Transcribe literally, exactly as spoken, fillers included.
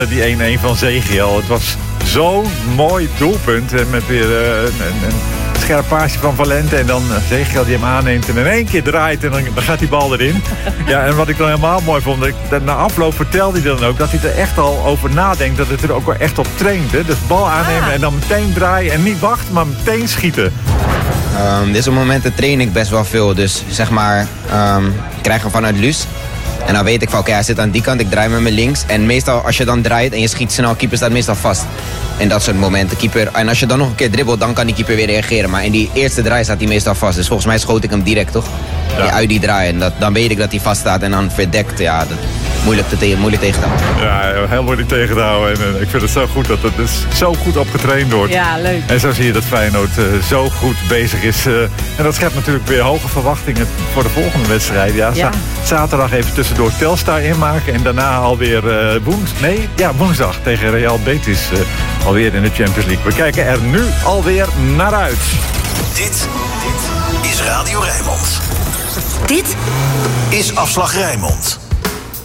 Die één-één van Zegiel. Het was zo'n mooi doelpunt. En met weer uh, een, een scherp paasje van Valente. En dan uh, Zegiel die hem aanneemt en in één keer draait. En dan, dan gaat die bal erin. Ja, en wat ik dan helemaal mooi vond. Dat, dat na afloop vertelde hij dan ook dat hij er echt al over nadenkt. Dat het er ook wel echt op traint. Hè? Dus bal aannemen ah. en dan meteen draaien. En niet wachten, maar meteen schieten. Um, deze momenten train ik best wel veel. Dus zeg maar, um, ik krijg hem vanuit Luus. En dan weet ik van, oké, okay, hij zit aan die kant, ik draai met mijn links. En meestal, als je dan draait en je schiet snel, keeper staat meestal vast. En dat soort momenten. Keeper, en als je dan nog een keer dribbelt, dan kan die keeper weer reageren. Maar in die eerste draai staat hij meestal vast. Dus volgens mij schoot ik hem direct, toch? Ja. Ja, uit die draai. En dat, dan weet ik dat hij vast staat en dan verdekt. Ja, dat, moeilijk, te te- moeilijk tegen te houden. Ja, heel moeilijk tegen te houden. En uh, ik vind het zo goed dat het dus zo goed opgetraind wordt. Ja, leuk. En zo zie je dat Feyenoord uh, zo goed bezig is. Uh, en dat schept natuurlijk weer hoge verwachtingen voor de volgende wedstrijd. Ja, ja. Z- zaterdag even tussendoor Telstar inmaken. En daarna alweer uh, woens- nee, ja, woensdag tegen Real Betis. Uh, alweer in de Champions League. We kijken er nu alweer naar uit. Dit, dit is Radio Rijnmond. Dit is Afslag Rijnmond.